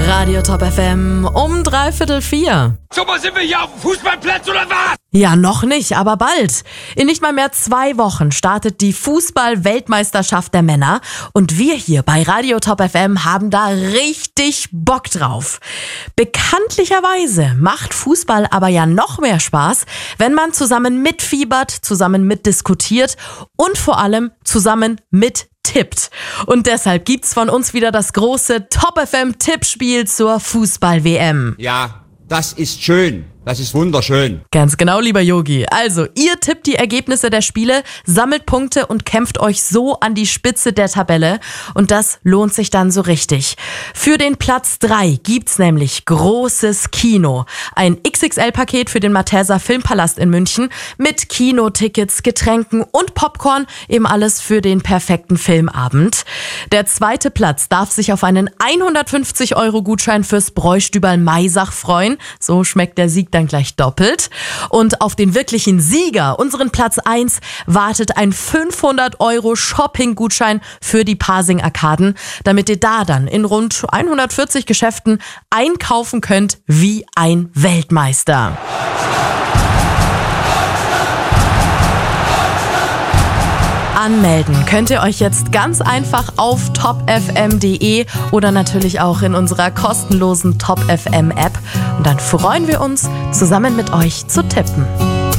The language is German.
Radio Top FM um 3:45. So, was sind wir hier auf dem Fußballplatz oder was? Ja, noch nicht, aber bald. In nicht mal mehr 2 Wochen startet die Fußball-Weltmeisterschaft der Männer und wir hier bei Radio Top FM haben da richtig Bock drauf. Bekanntlicherweise macht Fußball aber ja noch mehr Spaß, wenn man zusammen mitfiebert, zusammen mitdiskutiert und vor allem zusammen mittippt. Und deshalb gibt's von uns wieder das große Top FM Tippspiel zur Fußball-WM. Ja, das ist schön. Das ist wunderschön. Ganz genau, lieber Yogi. Also, ihr tippt die Ergebnisse der Spiele, sammelt Punkte und kämpft euch so an die Spitze der Tabelle. Und das lohnt sich dann so richtig. Für den Platz 3 gibt's nämlich großes Kino. Ein XXL-Paket für den Malteser Filmpalast in München mit Kinotickets, Getränken und Popcorn. Eben alles für den perfekten Filmabend. Der zweite Platz darf sich auf einen 150-Euro-Gutschein fürs Bräustüberl Maisach freuen. So schmeckt der Sieg dann gleich doppelt. Und auf den wirklichen Sieger, unseren Platz 1, wartet ein 500-Euro Shopping-Gutschein für die Pasing-Arkaden, damit ihr da dann in rund 140 Geschäften einkaufen könnt wie ein Weltmeister. Anmelden könnt ihr euch jetzt ganz einfach auf topfm.de oder natürlich auch in unserer kostenlosen Top FM App. Und dann freuen wir uns, zusammen mit euch zu tippen.